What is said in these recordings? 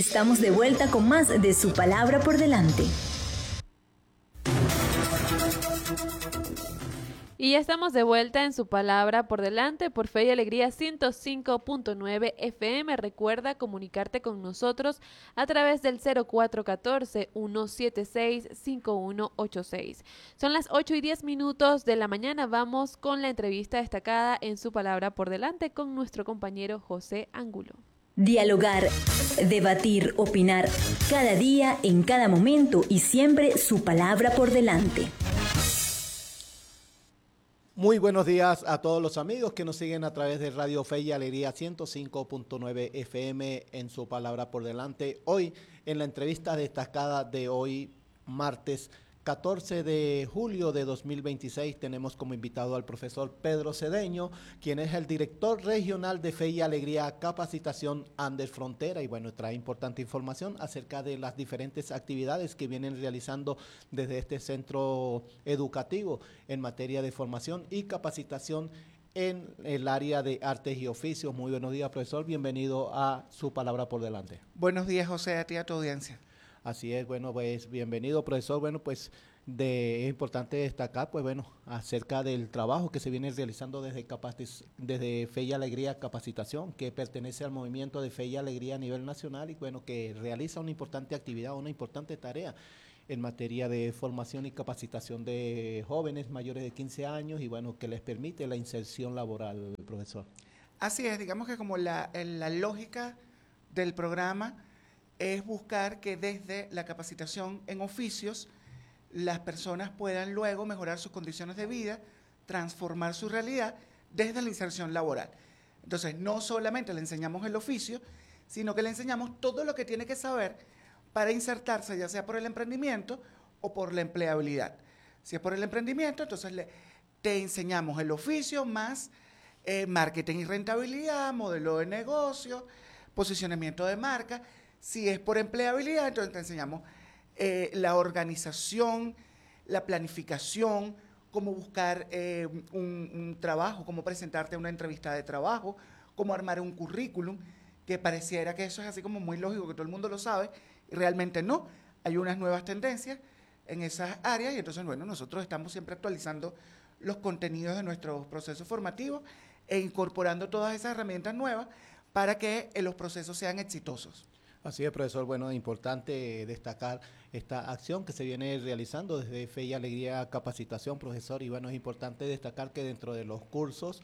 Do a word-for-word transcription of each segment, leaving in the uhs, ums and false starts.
Estamos de vuelta con más de Su Palabra por Delante. Y ya estamos de vuelta en Su Palabra por Delante por Fe y Alegría ciento cinco punto nueve F M. Recuerda comunicarte con nosotros a través del cero cuatro uno cuatro, uno siete seis, cinco uno ocho seis. Son las ocho y diez minutos de la mañana. Vamos con la entrevista destacada en Su Palabra por Delante con nuestro compañero José Angulo. Dialogar, debatir, opinar, cada día, en cada momento y siempre Su Palabra por Delante. Muy buenos días a todos los amigos que nos siguen a través de Radio Fe y Alegría ciento cinco punto nueve F M en Su Palabra por Delante. Hoy, en la entrevista destacada de hoy, martes catorce de julio de dos mil veintiséis, tenemos como invitado al profesor Pedro Cedeño, quien es el director regional de Fe y Alegría Capacitación Andes Frontera, y bueno, trae importante información acerca de las diferentes actividades que vienen realizando desde este centro educativo en materia de formación y capacitación en el área de artes y oficios. Muy buenos días, profesor, bienvenido a Su Palabra por Delante. Buenos días, José, a ti y a tu audiencia. Así es, bueno, pues bienvenido, profesor. Bueno, pues de, es importante destacar, pues bueno, acerca del trabajo que se viene realizando desde, capaci- desde Fe y Alegría Capacitación, que pertenece al movimiento de Fe y Alegría a nivel nacional y bueno, que realiza una importante actividad, una importante tarea en materia de formación y capacitación de jóvenes mayores de quince años y bueno, que les permite la inserción laboral, profesor. Así es, digamos que como la, la lógica del programa es buscar que desde la capacitación en oficios las personas puedan luego mejorar sus condiciones de vida, transformar su realidad desde la inserción laboral. Entonces, no solamente le enseñamos el oficio, sino que le enseñamos todo lo que tiene que saber para insertarse, ya sea por el emprendimiento o por la empleabilidad. Si es por el emprendimiento, entonces le, te enseñamos el oficio más eh, marketing y rentabilidad, modelo de negocio, posicionamiento de marca. Si es por empleabilidad, entonces te enseñamos eh, la organización, la planificación, cómo buscar eh, un, un trabajo, cómo presentarte a una entrevista de trabajo, cómo armar un currículum, que pareciera que eso es así como muy lógico, que todo el mundo lo sabe, y realmente no. Hay unas nuevas tendencias en esas áreas y entonces, bueno, nosotros estamos siempre actualizando los contenidos de nuestros procesos formativos e incorporando todas esas herramientas nuevas para que eh, los procesos sean exitosos. Así es, profesor. Bueno, es importante destacar esta acción que se viene realizando desde Fe y Alegría Capacitación, profesor. Y bueno, es importante destacar que dentro de los cursos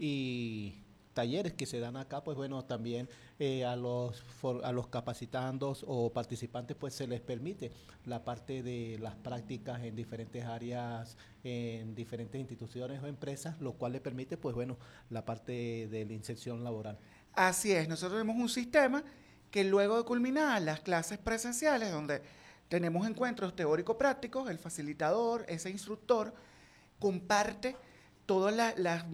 y talleres que se dan acá, pues bueno, también eh, a los for, a los capacitandos o participantes, pues se les permite la parte de las prácticas en diferentes áreas, en diferentes instituciones o empresas, lo cual le permite, pues bueno, la parte de la inserción laboral. Así es, nosotros tenemos un sistema que luego de culminar las clases presenciales, donde tenemos encuentros teórico-prácticos, el facilitador, ese instructor, comparte todas las, las,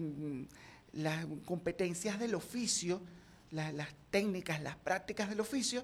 las competencias del oficio, las, las técnicas, las prácticas del oficio.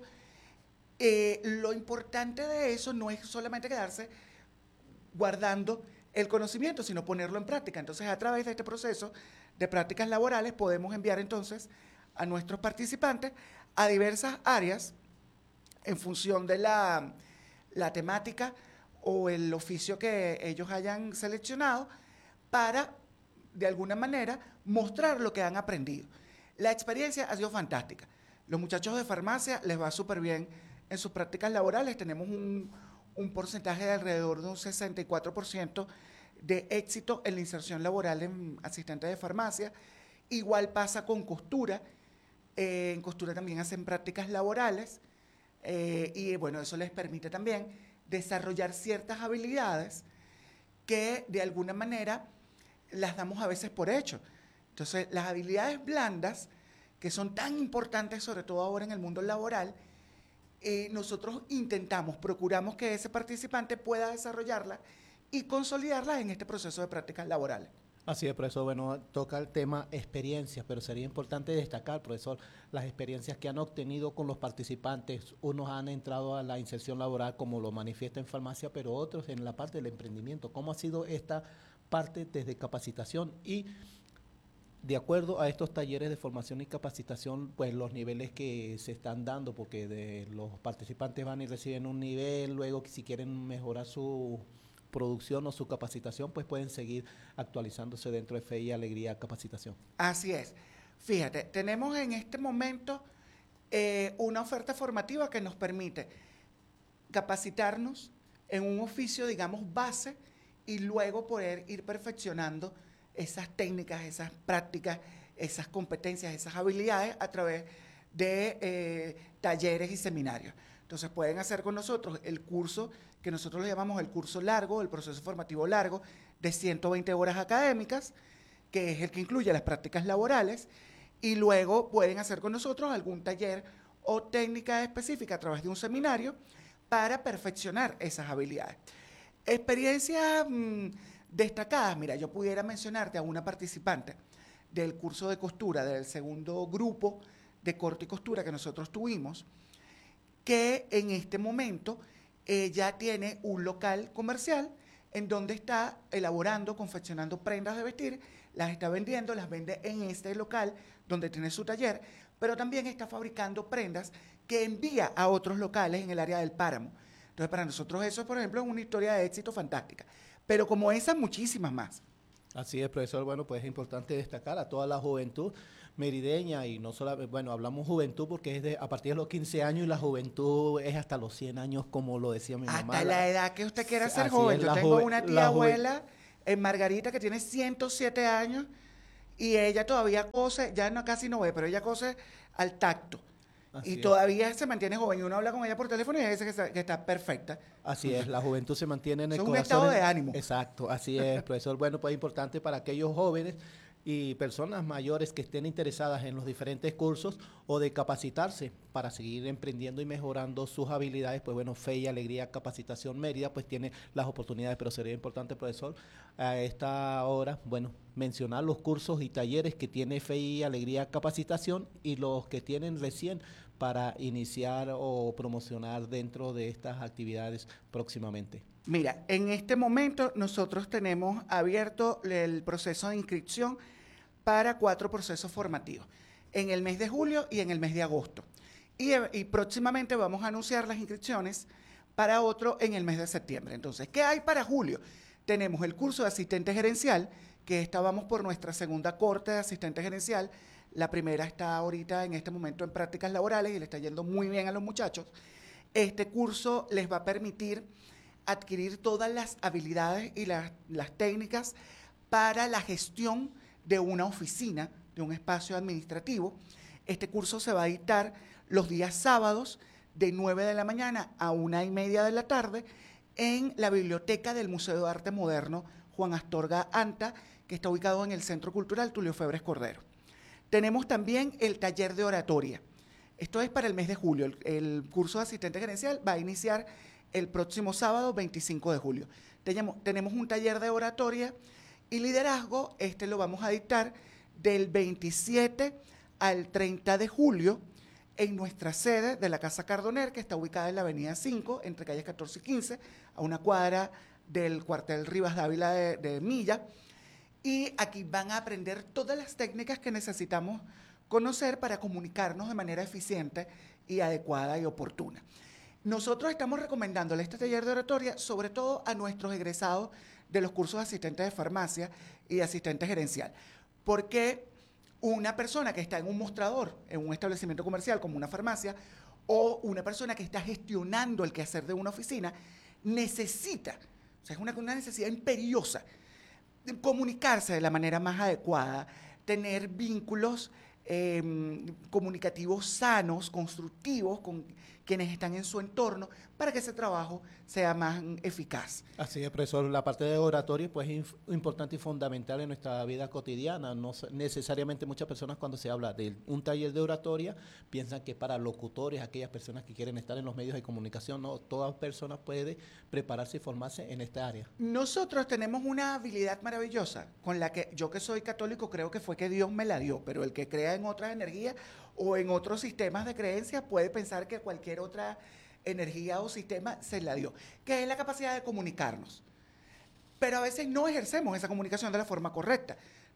Eh, lo importante de eso no es solamente quedarse guardando el conocimiento, sino ponerlo en práctica. Entonces, a través de este proceso de prácticas laborales, podemos enviar entonces a nuestros participantes a diversas áreas en función de la, la temática o el oficio que ellos hayan seleccionado para, de alguna manera, mostrar lo que han aprendido. La experiencia ha sido fantástica. Los muchachos de farmacia les va súper bien en sus prácticas laborales. Tenemos un, un porcentaje de alrededor de un sesenta y cuatro por ciento de éxito en la inserción laboral en asistentes de farmacia. Igual pasa con costura. Eh, en costura también hacen prácticas laborales eh, y bueno, eso les permite también desarrollar ciertas habilidades que de alguna manera las damos a veces por hecho. Entonces, las habilidades blandas, que son tan importantes, sobre todo ahora en el mundo laboral, eh, nosotros intentamos, procuramos que ese participante pueda desarrollarlas y consolidarlas en este proceso de prácticas laborales. Así es, profesor. Bueno, toca el tema experiencias, pero sería importante destacar, profesor, las experiencias que han obtenido con los participantes. Unos han entrado a la inserción laboral, como lo manifiesta en farmacia, pero otros en la parte del emprendimiento. ¿Cómo ha sido esta parte desde capacitación? Y de acuerdo a estos talleres de formación y capacitación, pues los niveles que se están dando, porque de los participantes van y reciben un nivel, luego si quieren mejorar su producción o su capacitación, pues pueden seguir actualizándose dentro de Fe y Alegría Capacitación. Así es. Fíjate, tenemos en este momento eh, una oferta formativa que nos permite capacitarnos en un oficio, digamos, base, y luego poder ir perfeccionando esas técnicas, esas prácticas, esas competencias, esas habilidades a través de eh, talleres y seminarios. Entonces pueden hacer con nosotros el curso que nosotros le llamamos el curso largo, el proceso formativo largo, de ciento veinte horas académicas, que es el que incluye las prácticas laborales, y luego pueden hacer con nosotros algún taller o técnica específica a través de un seminario para perfeccionar esas habilidades. Experiencias mmm, destacadas, mira, yo pudiera mencionarte a una participante del curso de costura, del segundo grupo de corte y costura que nosotros tuvimos, que en este momento ella tiene un local comercial en donde está elaborando, confeccionando prendas de vestir, las está vendiendo, las vende en este local donde tiene su taller, pero también está fabricando prendas que envía a otros locales en el área del Páramo. Entonces, para nosotros eso, por ejemplo, es una historia de éxito fantástica. Pero como esa, muchísimas más. Así es, profesor. Bueno, pues es importante destacar a toda la juventud merideña, y no solo, bueno, hablamos juventud porque es de, a partir de los quince años, y la juventud es hasta los cien años, como lo decía mi mamá. Hasta la edad que usted quiera ser Así joven. es, Yo la tengo juve- una la tía juve- abuela en Margarita que tiene ciento siete años y ella todavía cose, ya no, casi no ve, pero ella cose al tacto. Así y es. todavía se mantiene joven, y uno habla con ella por teléfono y ella dice que está, que está perfecta. Así es, la juventud se mantiene en el Es un corazón. estado de ánimo. Exacto, así es, profesor. Bueno, pues es importante para aquellos jóvenes y personas mayores que estén interesadas en los diferentes cursos o de capacitarse para seguir emprendiendo y mejorando sus habilidades, pues bueno, Fe y Alegría Capacitación Mérida pues tiene las oportunidades, pero sería importante, profesor, a esta hora, bueno, mencionar los cursos y talleres que tiene Fe y Alegría Capacitación y los que tienen recién para iniciar o promocionar dentro de estas actividades próximamente. Mira, en este momento nosotros tenemos abierto el proceso de inscripción para cuatro procesos formativos, en el mes de julio y en el mes de agosto. Y, y próximamente vamos a anunciar las inscripciones para otro en el mes de septiembre. Entonces, ¿qué hay para julio? Tenemos el curso de asistente gerencial, que estábamos por nuestra segunda corte de asistente gerencial. La primera está ahorita en este momento en prácticas laborales y le está yendo muy bien a los muchachos. Este curso les va a permitir adquirir todas las habilidades y las, las técnicas para la gestión de una oficina, de un espacio administrativo. Este curso se va a dictar los días sábados de nueve de la mañana a una y media de la tarde en la biblioteca del Museo de Arte Moderno Juan Astorga Anta, que está ubicado en el Centro Cultural Tulio Febres Cordero. Tenemos también el taller de oratoria. Esto es para el mes de julio. El, el curso de asistente gerencial va a iniciar el próximo sábado, veinticinco de julio. Tenemos, tenemos un taller de oratoria y liderazgo. Este lo vamos a dictar del veintisiete al treinta de julio en nuestra sede de la Casa Cardoner, que está ubicada en la avenida cinco, entre calles catorce y quince, a una cuadra del cuartel Rivas Dávila de, de Milla. Y aquí van a aprender todas las técnicas que necesitamos conocer para comunicarnos de manera eficiente y adecuada y oportuna. Nosotros estamos recomendándole este taller de oratoria sobre todo a nuestros egresados de los cursos de asistente de farmacia y de asistente gerencial, porque una persona que está en un mostrador, en un establecimiento comercial como una farmacia, o una persona que está gestionando el quehacer de una oficina, necesita, o sea, es una, una necesidad imperiosa, de comunicarse de la manera más adecuada, tener vínculos eh, comunicativos sanos, constructivos con quienes están en su entorno, para que ese trabajo sea más eficaz. Así es, profesor. La parte de oratoria pues, es importante y fundamental en nuestra vida cotidiana. No necesariamente muchas personas cuando se habla de un taller de oratoria piensan que para locutores, aquellas personas que quieren estar en los medios de comunicación, no, toda persona puede prepararse y formarse en esta área. Nosotros tenemos una habilidad maravillosa con la que yo que soy católico creo que fue que Dios me la dio, pero el que crea en otras energías o en otros sistemas de creencias puede pensar que cualquier otra energía o sistema se la dio, que es la capacidad de comunicarnos. Pero a veces no ejercemos esa comunicación de la forma correcta.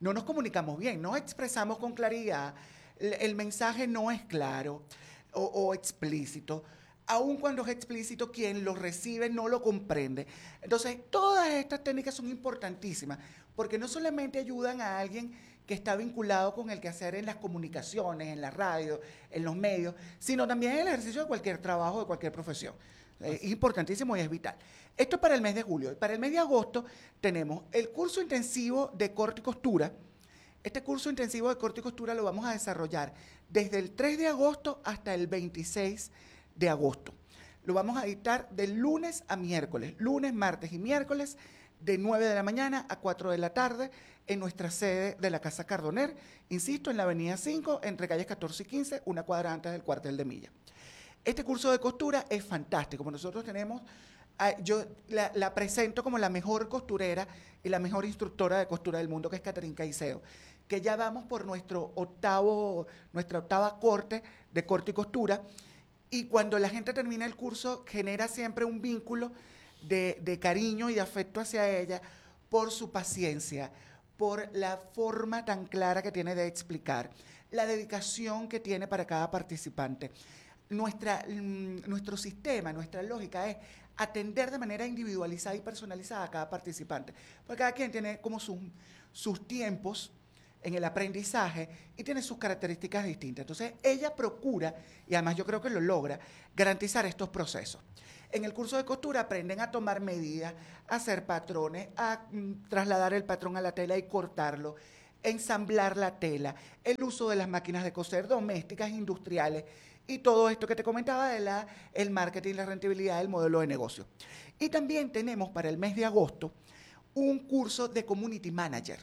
no nos comunicamos bien, no expresamos con claridad, el, el mensaje no es claro o, o explícito. Aun cuando es explícito, quien lo recibe no lo comprende. Entonces, todas estas técnicas son importantísimas, porque no solamente ayudan a alguien que está vinculado con el quehacer en las comunicaciones, en la radio, en los medios, sino también en el ejercicio de cualquier trabajo, de cualquier profesión. Es importantísimo y es vital. Esto es para el mes de julio. Para el mes de agosto tenemos el curso intensivo de corte y costura. Este curso intensivo de corte y costura lo vamos a desarrollar desde el tres de agosto hasta el veintiséis de agosto. Lo vamos a dictar de lunes a miércoles, lunes, martes y miércoles, de nueve de la mañana a cuatro de la tarde, en nuestra sede de la Casa Cardoner, insisto, en la avenida cinco, entre calles catorce y quince, una cuadra antes del cuartel de milla. Este curso de costura es fantástico, como nosotros tenemos, yo la, la presento como la mejor costurera y la mejor instructora de costura del mundo, que es Catherine Caicedo, que ya vamos por nuestro octavo, nuestra octava corte de corte y costura, y cuando la gente termina el curso genera siempre un vínculo de, de cariño y de afecto hacia ella por su paciencia, por la forma tan clara que tiene de explicar, la dedicación que tiene para cada participante. Nuestra, mm, nuestro sistema, nuestra lógica es atender de manera individualizada y personalizada a cada participante, porque cada quien tiene como sus, sus tiempos en el aprendizaje y tiene sus características distintas. Entonces, ella procura, y además yo creo que lo logra, garantizar estos procesos. En el curso de costura aprenden a tomar medidas, a hacer patrones, a mm, trasladar el patrón a la tela y cortarlo, ensamblar la tela, el uso de las máquinas de coser domésticas, industriales, y todo esto que te comentaba de la, el marketing, la rentabilidad del modelo de negocio. Y también tenemos para el mes de agosto un curso de Community Manager,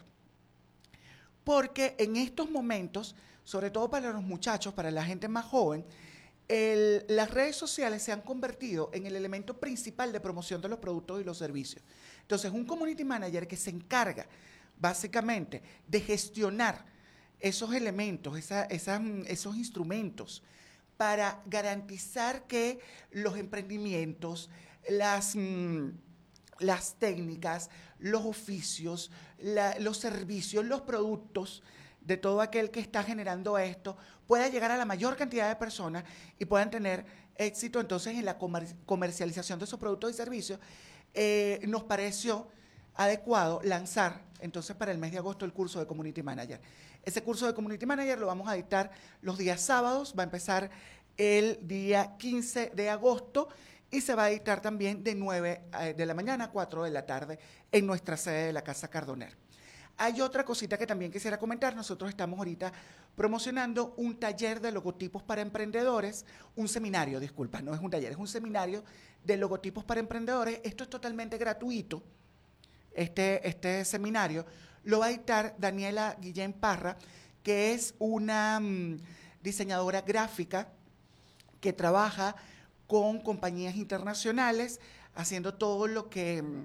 porque en estos momentos, sobre todo para los muchachos, para la gente más joven, el, las redes sociales se han convertido en el elemento principal de promoción de los productos y los servicios. Entonces, un Community Manager que se encarga básicamente de gestionar esos elementos, esa, esa, esos instrumentos, para garantizar que los emprendimientos, las, mmm, las técnicas, los oficios, la, los servicios, los productos de todo aquel que está generando esto pueda llegar a la mayor cantidad de personas y puedan tener éxito entonces en la comer comercialización de esos productos y servicios, eh, nos pareció adecuado lanzar entonces para el mes de agosto el curso de Community Manager. Ese curso de Community Manager lo vamos a dictar los días sábados, va a empezar el día quince de agosto y se va a dictar también de nueve de la mañana a cuatro de la tarde en nuestra sede de la Casa Cardoner. Hay otra cosita que también quisiera comentar. Nosotros estamos ahorita promocionando un taller de logotipos para emprendedores, un seminario, disculpa, no es un taller, es un seminario de logotipos para emprendedores. Esto es totalmente gratuito. Este, este seminario lo va a dictar Daniela Guillén Parra, que es una um, diseñadora gráfica que trabaja con compañías internacionales, haciendo todo lo que um,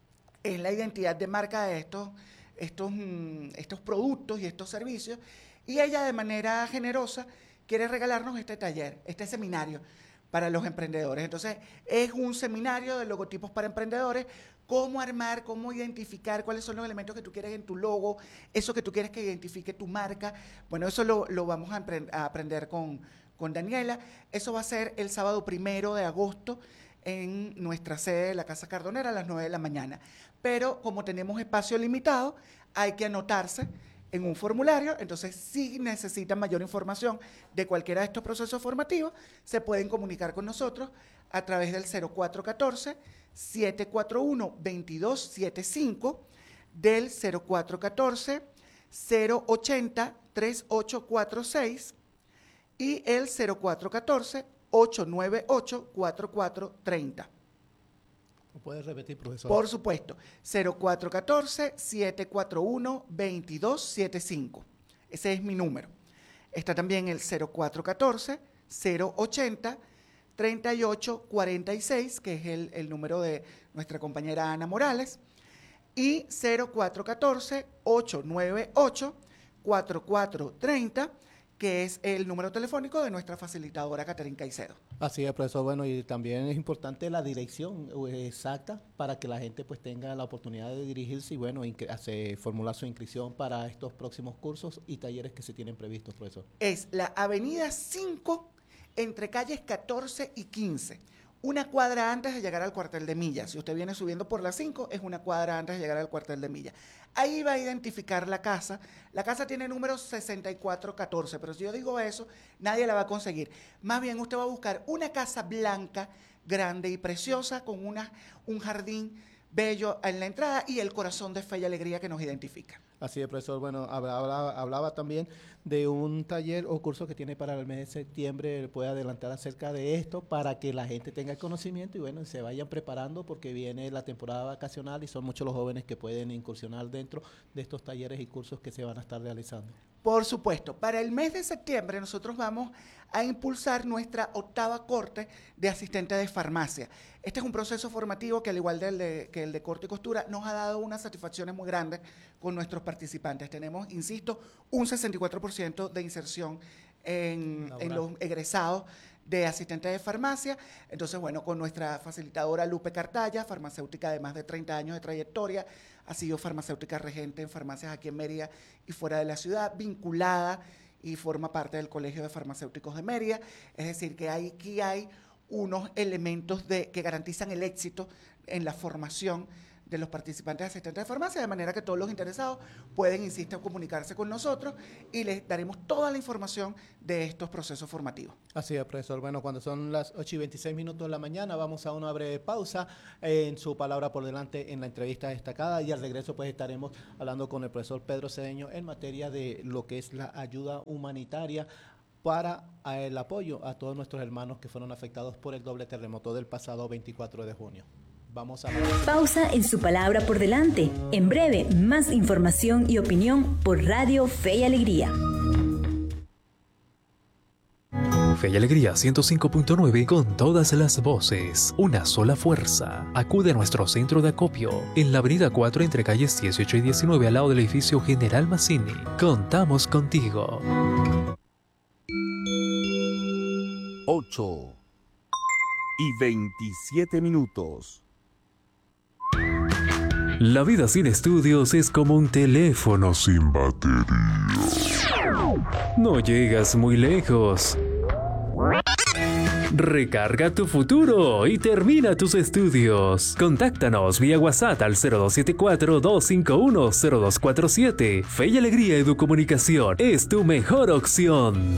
es la identidad de marca de estos, estos, um, estos productos y estos servicios, y ella de manera generosa quiere regalarnos este taller, este seminario para los emprendedores. Entonces, es un seminario de logotipos para emprendedores, cómo armar, cómo identificar cuáles son los elementos que tú quieres en tu logo, eso que tú quieres que identifique tu marca. Bueno, eso lo, lo vamos a, a aprender con, con Daniela. Eso va a ser el sábado primero de agosto en nuestra sede de la Casa Cardonera a las nueve de la mañana. Pero como tenemos espacio limitado, hay que anotarse en un formulario. Entonces, si necesitan mayor información de cualquiera de estos procesos formativos, se pueden comunicar con nosotros a través del cero cuatro uno cuatro, siete cuatro uno, dos dos siete cinco, del cero cuatro uno cuatro, cero ocho cero, tres ocho cuatro seis y el cero cuatro uno cuatro, ocho nueve ocho, cuatro cuatro tres cero. ¿Lo puedes repetir, profesor? Por supuesto, cero cuatro uno cuatro, siete cuatro uno, dos dos siete cinco. Ese es mi número. Está también el cero cuatro uno cuatro, cero ocho cero, tres ocho cuatro seis, que es el, el número de nuestra compañera Ana Morales, y cero cuatro uno cuatro, ocho nueve ocho, cuatro cuatro tres cero, que es el número telefónico de nuestra facilitadora Catherine Caicedo. Así es, profesor. Bueno, y también es importante la dirección exacta para que la gente pues tenga la oportunidad de dirigirse y bueno, hacer, formular su inscripción para estos próximos cursos y talleres que se tienen previstos, profesor. Es la avenida cinco entre calles catorce y quince. Una cuadra antes de llegar al cuartel de Milla. Si usted viene subiendo por la cinco, es una cuadra antes de llegar al cuartel de Milla. Ahí va a identificar la casa. La casa tiene número sesenta y cuatro catorce, pero si yo digo eso, nadie la va a conseguir. Más bien, usted va a buscar una casa blanca, grande y preciosa, con una, un jardín bello en la entrada y el corazón de fe y alegría que nos identifica. Así es, profesor. Bueno, hablaba, hablaba también de un taller o curso que tiene para el mes de septiembre. ¿Puede adelantar acerca de esto para que la gente tenga el conocimiento y bueno, se vayan preparando porque viene la temporada vacacional y son muchos los jóvenes que pueden incursionar dentro de estos talleres y cursos que se van a estar realizando? Por supuesto, para el mes de septiembre nosotros vamos a impulsar nuestra octava corte de asistente de farmacia. Este es un proceso formativo que al igual del de, que el de corte y costura nos ha dado unas satisfacciones muy grandes con nuestros participantes. Tenemos, insisto, un sesenta y cuatro por ciento de inserción en, en los egresados de asistentes de farmacia. Entonces, bueno, con nuestra facilitadora Lupe Cartaya, farmacéutica de más de treinta años de trayectoria, ha sido farmacéutica regente en farmacias aquí en Mérida y fuera de la ciudad, vinculada y forma parte del Colegio de Farmacéuticos de Mérida. Es decir, que hay, aquí hay unos elementos de, que garantizan el éxito en la formación de los participantes asistentes de farmacia, de manera que todos los interesados pueden, insisto, comunicarse con nosotros y les daremos toda la información de estos procesos formativos. Así es, profesor. Bueno, cuando son las ocho y veintiséis minutos de la mañana, vamos a una breve pausa en su palabra por delante en la entrevista destacada y al regreso pues estaremos hablando con el profesor Pedro Cedeño en materia de lo que es la ayuda humanitaria para el apoyo a todos nuestros hermanos que fueron afectados por el doble terremoto del pasado veinticuatro de junio. Vamos a pausa en su palabra por delante. En breve, más información y opinión por Radio Fe y Alegría. Fe y Alegría ciento cinco punto nueve con todas las voces, una sola fuerza. Acude a nuestro centro de acopio en la avenida cuatro entre calles dieciocho y diecinueve al lado del edificio General Mazzini. Contamos contigo. ocho y veintisiete minutos. La vida sin estudios es como un teléfono sin batería. No llegas muy lejos. Recarga tu futuro y termina tus estudios. Contáctanos vía WhatsApp al cero dos siete cuatro, dos cinco uno, cero dos cuatro siete. Fe y Alegría Educomunicación es tu mejor opción.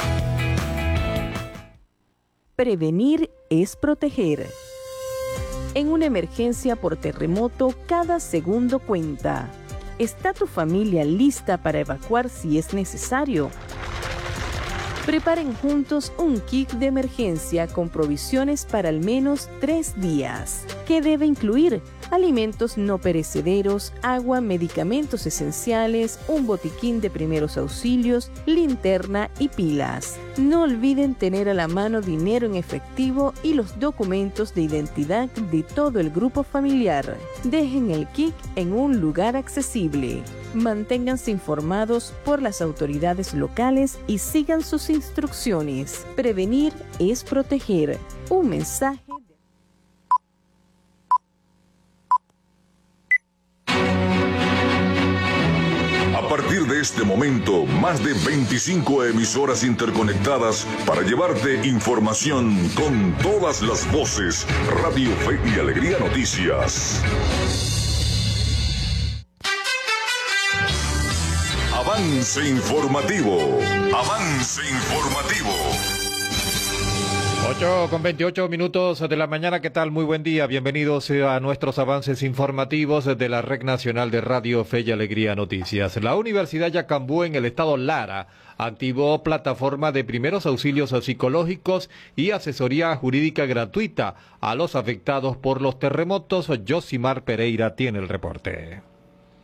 Prevenir es proteger. En una emergencia por terremoto, cada segundo cuenta. ¿Está tu familia lista para evacuar si es necesario? Preparen juntos un kit de emergencia con provisiones para al menos tres días. ¿Qué debe incluir? Alimentos no perecederos, agua, medicamentos esenciales, un botiquín de primeros auxilios, linterna y pilas. No olviden tener a la mano dinero en efectivo y los documentos de identidad de todo el grupo familiar. Dejen el kit en un lugar accesible. Manténganse informados por las autoridades locales y sigan sus instrucciones. Prevenir es proteger. Un mensaje. A partir de este momento, más de veinticinco emisoras interconectadas para llevarte información con todas las voces. Radio Fe y Alegría Noticias. Avance informativo. Avance informativo. ocho con veintiocho minutos de la mañana, ¿qué tal? Muy buen día, bienvenidos a nuestros avances informativos de la Red Nacional de Radio Fe y Alegría Noticias. La Universidad Yacambú en el estado Lara activó plataforma de primeros auxilios psicológicos y asesoría jurídica gratuita a los afectados por los terremotos. Yosimar Pereira tiene el reporte.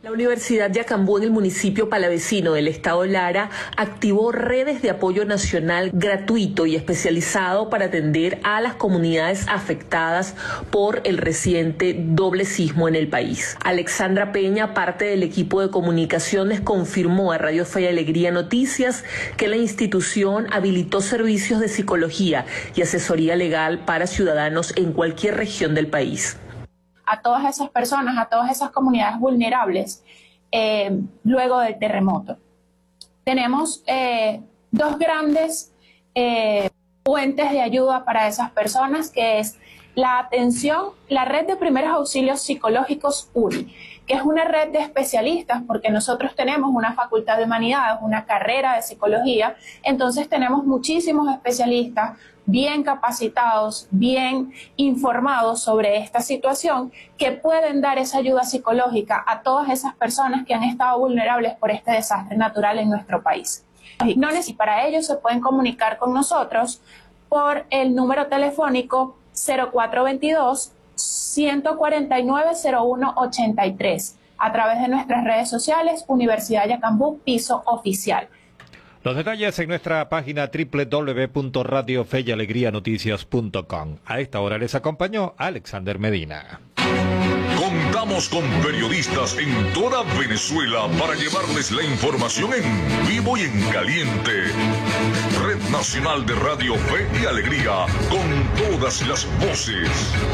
La Universidad Yacambú en el municipio palavecino del estado Lara activó redes de apoyo nacional gratuito y especializado para atender a las comunidades afectadas por el reciente doble sismo en el país. Alexandra Peña, parte del equipo de comunicaciones, confirmó a Radio Fe y Alegría Noticias que la institución habilitó servicios de psicología y asesoría legal para ciudadanos en cualquier región del país. A todas esas personas, a todas esas comunidades vulnerables eh, luego del terremoto. Tenemos eh, dos grandes eh, fuentes de ayuda para esas personas, que es la atención, la red de primeros auxilios psicológicos U N I, que es una red de especialistas, porque nosotros tenemos una facultad de humanidades, una carrera de psicología, entonces tenemos muchísimos especialistas bien capacitados, bien informados sobre esta situación, que pueden dar esa ayuda psicológica a todas esas personas que han estado vulnerables por este desastre natural en nuestro país. Y para ello se pueden comunicar con nosotros por el número telefónico cero cuatro veintidós, ciento cuarenta y nueve, cero uno ochenta y tres, a través de nuestras redes sociales, Universidad Yacambú, piso oficial. Los detalles en nuestra página doble u doble u doble u punto radio fe y alegría noticias punto com. A esta hora les acompañó Alexander Medina. Contamos con periodistas en toda Venezuela para llevarles la información en vivo y en caliente. Red Nacional de Radio Fe y Alegría, con todas las voces.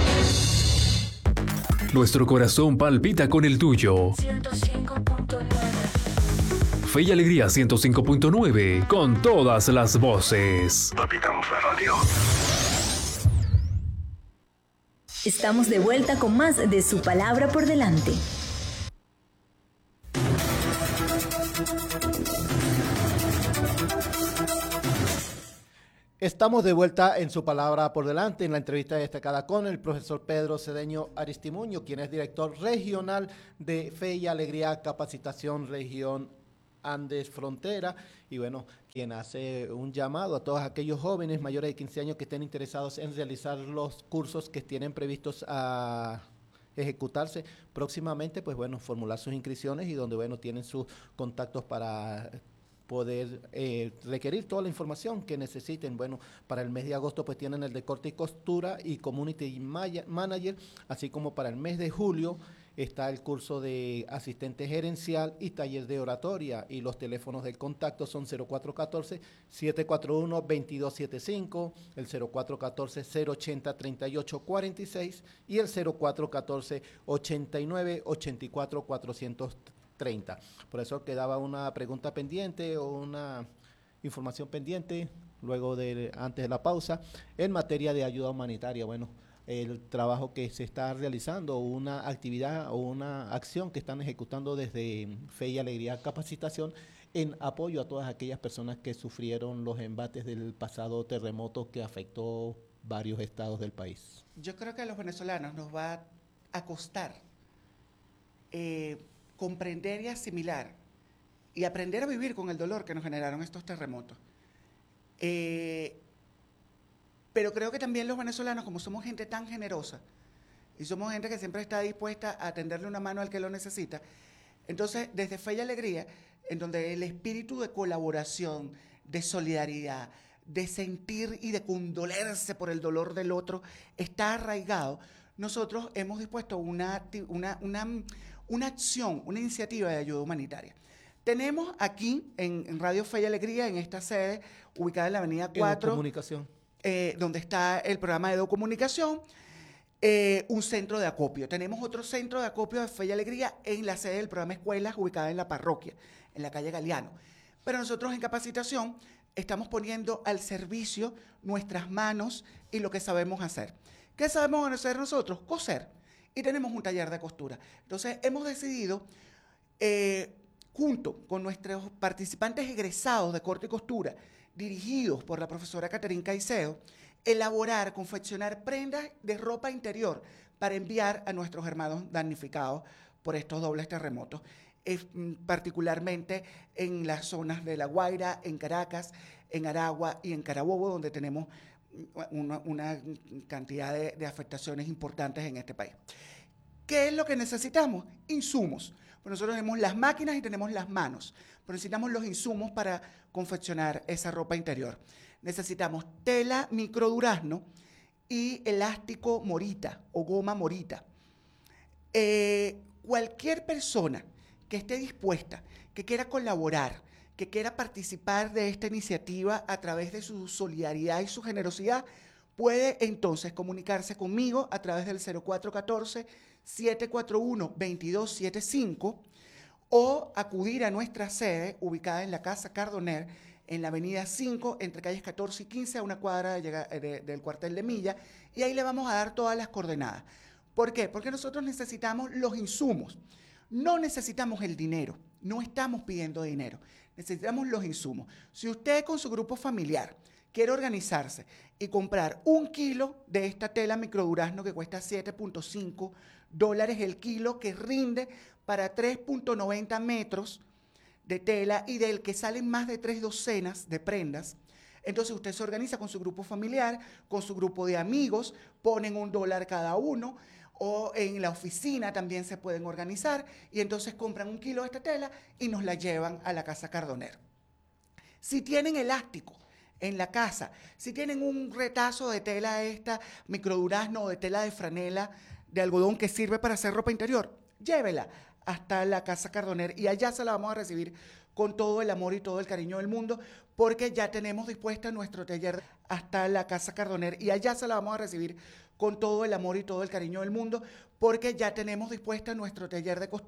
Nuestro corazón palpita con el tuyo. ciento cinco punto nueve. Fe y Alegría ciento cinco punto nueve, con todas las voces. Capitán Radio. Estamos de vuelta con más de Su Palabra por Delante. Estamos de vuelta en Su Palabra por Delante, en la entrevista destacada con el profesor Pedro Cedeño Aristimuño, quien es director regional de Fe y Alegría Capacitación Región Andes Frontera, y bueno, quien hace un llamado a todos aquellos jóvenes mayores de quince años que estén interesados en realizar los cursos que tienen previstos a ejecutarse próximamente, pues bueno, formular sus inscripciones, y donde bueno, tienen sus contactos para poder eh, requerir toda la información que necesiten. Bueno, para el mes de agosto pues tienen el de corte y costura y community manager, así como para el mes de julio está el curso de asistente gerencial y taller de oratoria, y los teléfonos de contacto son cero cuatro uno cuatro, siete cuatro uno, dos dos siete cinco, el cero cuatro uno cuatro, cero ochenta, treinta y ocho cuarenta y seis y el cero cuatro uno cuatro, ochenta y nueve, ochenta y cuatro, cuatrocientos treinta. Por eso quedaba una pregunta pendiente o una información pendiente luego de antes de la pausa en materia de ayuda humanitaria. Bueno, el trabajo que se está realizando, una actividad o una acción que están ejecutando desde Fe y Alegría Capacitación en apoyo a todas aquellas personas que sufrieron los embates del pasado terremoto que afectó varios estados del país. Yo creo que a los venezolanos nos va a costar eh, comprender y asimilar y aprender a vivir con el dolor que nos generaron estos terremotos. Eh, pero creo que también los venezolanos, como somos gente tan generosa y somos gente que siempre está dispuesta a tenderle una mano al que lo necesita, entonces desde Fe y Alegría, en donde el espíritu de colaboración, de solidaridad, de sentir y de condolerse por el dolor del otro está arraigado, nosotros hemos dispuesto una, una, una, una acción, una iniciativa de ayuda humanitaria. Tenemos aquí en, en Radio Fe y Alegría, en esta sede, ubicada en la avenida cuatro, Comunicación. Eh, donde está el programa de Educomunicación, eh, un centro de acopio. Tenemos otro centro de acopio de Fe y Alegría en la sede del programa Escuelas, ubicada en la parroquia, en la calle Galeano. Pero nosotros en capacitación estamos poniendo al servicio nuestras manos y lo que sabemos hacer. ¿Qué sabemos hacer nosotros? Coser. Y tenemos un taller de costura. Entonces hemos decidido, eh, junto con nuestros participantes egresados de corte y costura, dirigidos por la profesora Caterine Caicedo, elaborar, confeccionar prendas de ropa interior para enviar a nuestros hermanos damnificados por estos dobles terremotos, eh, particularmente en las zonas de La Guaira, en Caracas, en Aragua y en Carabobo, donde tenemos una, una cantidad de, de afectaciones importantes en este país. ¿Qué es lo que necesitamos? Insumos. Pues nosotros tenemos las máquinas y tenemos las manos, pero necesitamos los insumos para confeccionar esa ropa interior. Necesitamos tela microdurazno y elástico morita o goma morita. Eh, cualquier persona que esté dispuesta, que quiera colaborar, que quiera participar de esta iniciativa a través de su solidaridad y su generosidad, puede entonces comunicarse conmigo a través del cero cuatro uno cuatro, siete cuatro uno, dos dos siete cinco o acudir a nuestra sede ubicada en la Casa Cardoner, en la avenida cinco, entre calles catorce y quince, a una cuadra de llega, de, del cuartel de Milla, y ahí le vamos a dar todas las coordenadas. ¿Por qué? Porque nosotros necesitamos los insumos, no necesitamos el dinero, no estamos pidiendo dinero, necesitamos los insumos. Si usted con su grupo familiar quiere organizarse y comprar un kilo de esta tela microdurazno que cuesta siete punto cinco dólares el kilo, que rinde para tres punto noventa metros de tela y del que salen más de tres docenas de prendas, entonces usted se organiza con su grupo familiar, con su grupo de amigos, ponen un dólar cada uno, o en la oficina también se pueden organizar, y entonces compran un kilo de esta tela y nos la llevan a la Casa Cardoner. Si tienen elástico en la casa, si tienen un retazo de tela esta, microdurazno o de tela de franela, de algodón que sirve para hacer ropa interior, llévela hasta la Casa Cardoner y allá se la vamos a recibir con todo el amor y todo el cariño del mundo, porque ya tenemos dispuesta nuestro taller hasta la Casa Cardoner y allá se la vamos a recibir con todo el amor y todo el cariño del mundo, porque ya tenemos dispuesta nuestro taller de costura